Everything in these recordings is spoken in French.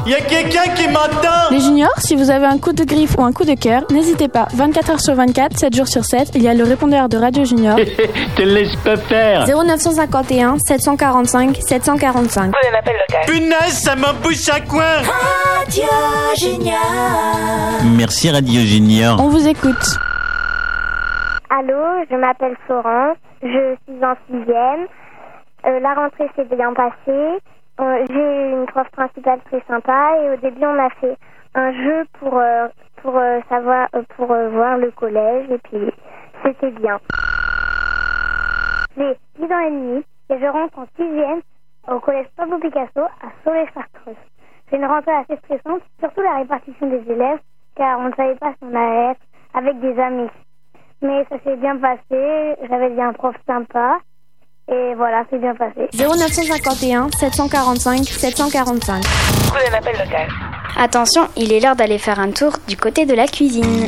Y a quelqu'un qui m'entend? Les juniors, si vous avez un coup de griffe ou un coup de cœur, n'hésitez pas. 24 heures sur 24, 7 jours sur 7, il y a le répondeur de Radio Junior. Te laisse pas faire. 0951 745 745. Prenez un appel local. Punaise, ça m'embouche à coin. Radio Junior. Merci Radio Junior. On vous écoute. Allô, je m'appelle Florence, je suis en 6e. La rentrée s'est bien passée. J'ai eu une prof principale très sympa et au début on a fait un jeu pour voir le collège et puis c'était bien. J'ai 10 ans et demi et je rentre en 6e au collège Pablo Picasso à Soleil-Chartreuse. C'est une rentrée assez stressante, surtout la répartition des élèves, car on ne savait pas si on allait être avec des amis. Mais ça s'est bien passé, j'avais dit un prof sympa, et voilà, c'est bien passé. 0951 745 745. Prenez un appel local. Attention, il est l'heure d'aller faire un tour du côté de la cuisine.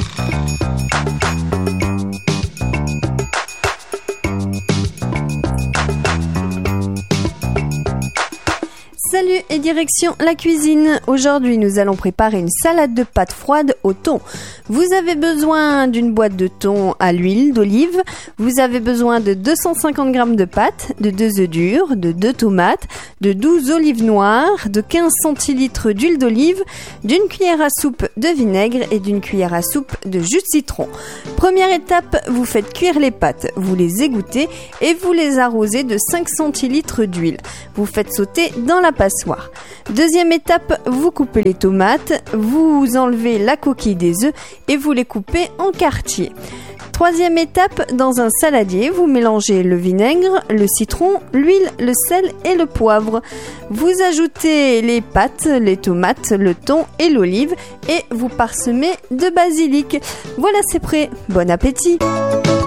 Salut et direction la cuisine. Aujourd'hui, nous allons préparer une salade de pâtes froides au thon. Vous avez besoin d'une boîte de thon à l'huile d'olive. Vous avez besoin de 250 g de pâtes, de 2 œufs durs, de 2 tomates, de 12 olives noires, de 15 centilitres d'huile d'olive, d'une cuillère à soupe de vinaigre et d'une cuillère à soupe de jus de citron. Première étape, vous faites cuire les pâtes. Vous les égouttez et vous les arrosez de 5 centilitres d'huile. Vous faites sauter dans la passoire. Deuxième étape, vous coupez les tomates, vous enlevez la coquille des œufs et vous les coupez en quartiers. Troisième étape, dans un saladier, vous mélangez le vinaigre, le citron, l'huile, le sel et le poivre. Vous ajoutez les pâtes, les tomates, le thon et l'olive et vous parsemez de basilic. Voilà, c'est prêt. Bon appétit!